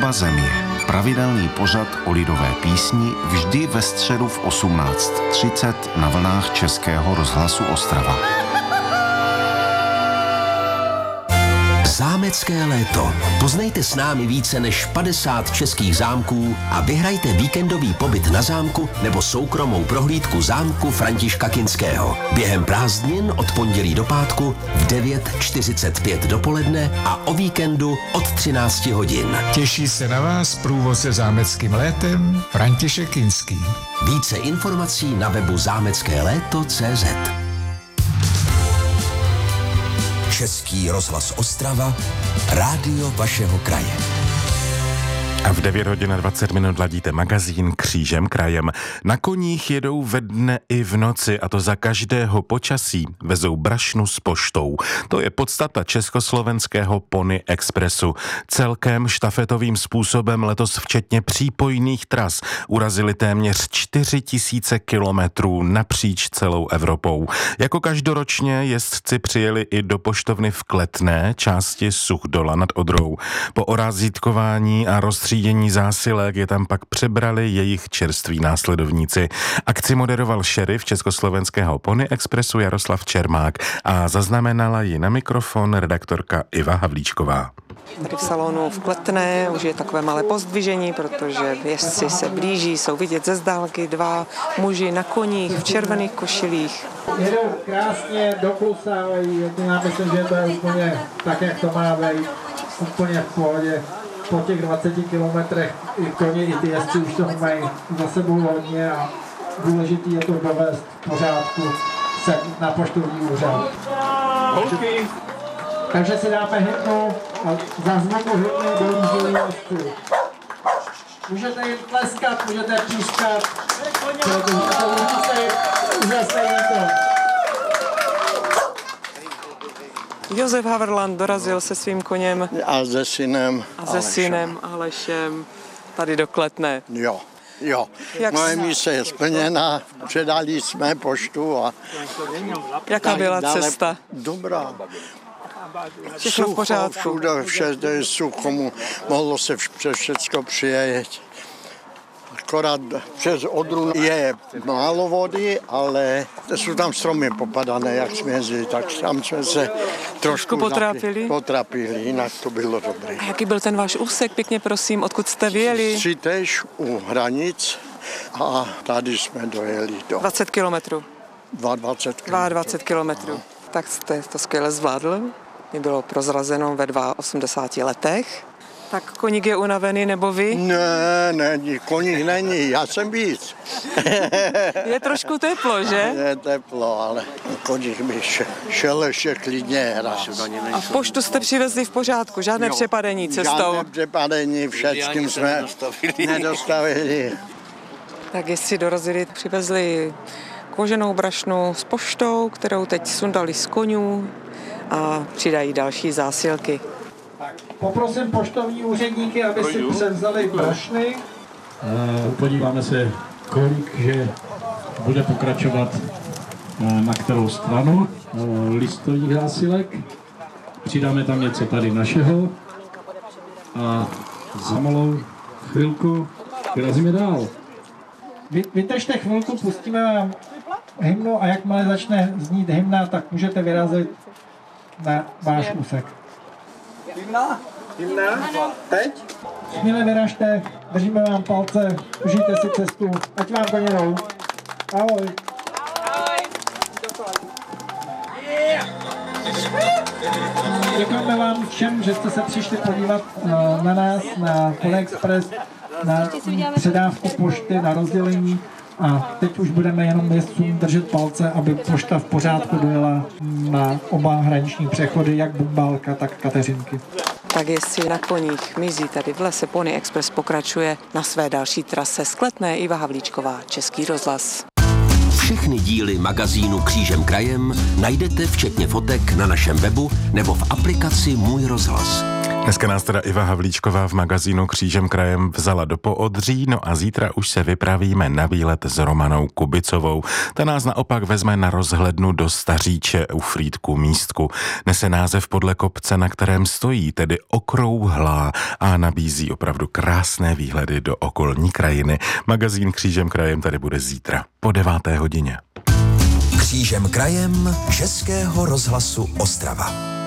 Hudba země. Pravidelný pořad o lidové písni vždy ve středu v 18:30 na vlnách Českého rozhlasu Ostrava. Zámecké léto. Poznejte s námi více než 50 českých zámků a vyhrajte víkendový pobyt na zámku nebo soukromou prohlídku zámku Františka Kinského. Během prázdnin od pondělí do pátku v 9:45 dopoledne a o víkendu od 13 hodin. Těší se na vás průvodce zámeckým létem František Kinský. Více informací na webu zámeckéléto.cz. Český rozhlas Ostrava, rádio vašeho kraje. A v 9 hodin a 20 minut ladíte magazín Křížem krajem. Na koních jedou ve dne i v noci, a to za každého počasí. Vezou brašnu s poštou. To je podstata československého Pony Expressu. Celkem štafetovým způsobem letos včetně přípojných tras urazili téměř 4000 kilometrů napříč celou Evropou. Jako každoročně jezdci přijeli i do poštovny v Kletné, části Suchdola nad Odrou. Po orazítkování a rozstřídění zásilek je tam pak přebrali jejich čerství následovníci. Akci moderoval šerif československého Pony Expressu Jaroslav Čermák a zaznamenala ji na mikrofon redaktorka Iva Havlíčková. Tady v salonu v Kletné už je takové malé pozdvižení, protože jezdci se blíží, jsou vidět ze zdálky dva muži na koních v červených košilích. Jedou krásně, doklusávají, já myslím, že to je úplně tak, jak to má být, úplně v pohodě. Po těch 20 kilometrech i koně, i ty jezdci už toho mají za sebou hodně a důležitý je to dovést v pořádku sem na poštovní úřad. Takže si dáme hymnu a za zvuku hymny dolíží jezdci. Můžete jim tleskat, můžete pískat, protože to úžasné to. Josef Haverland dorazil se svým koněm a se synem Alešem tady do Kletné. Jo. Moje mise je splněna, předali jsme poštu a... Jaká byla cesta? Dobrá. Všechno v pořádku. Všude, všude je sucho, mohlo se přes všecko přijet. Akorát přes Odru je málo vody, ale jsou tam stromy popadané, jak jsme jezdili, tak tam jsme se trošku potrapili, jinak to bylo dobré. A jaký byl ten váš úsek, pěkně prosím, odkud jste vyjeli? Třitež u hranic a tady jsme dojeli do... 20 kilometrů. 22 kilometrů. Tak jste to skvěle zvládl. Mi bylo prozrazeno ve 82 letech. Tak koník je unavený, nebo vy? Ne, koník není, já jsem víc. Je trošku teplo, že? Je teplo, ale koník by šel ještě klidně hrát. A poštu jste přivezli v pořádku, žádné přepadení cestou? Žádné přepadení, všeckým jsme nedostavili. Tak jestli dorazili, přivezli koženou brašnu s poštou, kterou teď sundali z koňů a přidají další zásilky. Poprosím poštovní úředníky, aby si převzali brašny. Podíváme se, kolik že bude pokračovat na kterou stranu listovních zásilek. Přidáme tam něco tady našeho a za malou chvilku vyrazíme dál. Vydržte chvilku, pustíme vám hymnu a jakmile začne znít hymna, tak můžete vyrazit na váš úsek. Hymna? Teď? Směle vyražte, držíme vám palce, užijte si cestu, ať vám koně jdou. Ahoj. Děkujeme vám všem, že jste se přišli podívat na nás, na Pony Express, na předávku pošty, na rozdělení. A teď už budeme jenom jezdcům držet palce, aby pošta v pořádku dojela na oba hraniční přechody, jak Bumbálka, tak Kateřinky. Tak jestli na koních mizí tady v lese, Pony Express pokračuje na své další trase z Kletné. Iva Havlíčková, Český rozhlas. Všechny díly magazínu Křížem krajem najdete včetně fotek na našem webu nebo v aplikaci Můj rozhlas. Dneska nás teda Iva Havlíčková v magazínu Křížem krajem vzala do Poodří, no a zítra už se vypravíme na výlet s Romanou Kubicovou. Ta nás naopak vezme na rozhlednu do Staříče u Frýdku Místku. Nese název podle kopce, na kterém stojí, tedy okrouhlá, a nabízí opravdu krásné výhledy do okolní krajiny. Magazín Křížem krajem tady bude zítra po 9. hodině. Křížem krajem Českého rozhlasu Ostrava.